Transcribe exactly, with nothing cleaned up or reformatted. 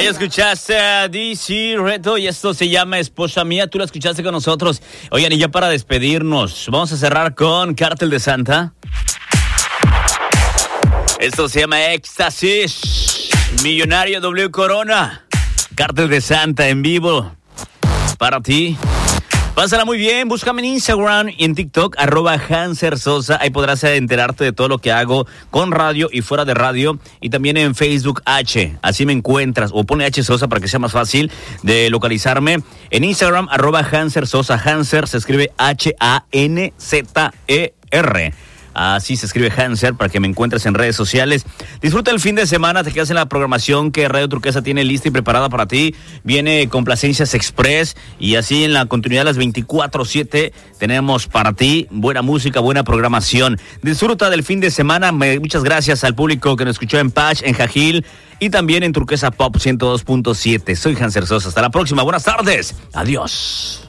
Ahí escuchaste a D C Reto y esto se llama Esposa Mía. Tú la escuchaste con nosotros. Oigan, y ya para despedirnos, vamos a cerrar con Cártel de Santa. Esto se llama Éxtasis. Millonario W Corona. Cártel de Santa en vivo. Para ti. Pásala muy bien, búscame en Instagram y en TikTok, arroba Hanser Sosa. Ahí podrás enterarte de todo lo que hago con radio y fuera de radio. Y también en Facebook H, así me encuentras. O pone H Sosa para que sea más fácil de localizarme. En Instagram, arroba Hanser Sosa. Hanser se escribe H A N Z E R. Así se escribe Hanser para que me encuentres en redes sociales. Disfruta el fin de semana, te quedas en la programación que Radio Turquesa tiene lista y preparada para ti. Viene Complacencias Express y así en la continuidad de las veinticuatro siete tenemos para ti buena música, buena programación. Disfruta del fin de semana. Muchas gracias al público que nos escuchó en Patch, en Jajil y también en Turquesa Pop ciento dos punto siete. Soy Hanser Sosa. Hasta la próxima. Buenas tardes. Adiós.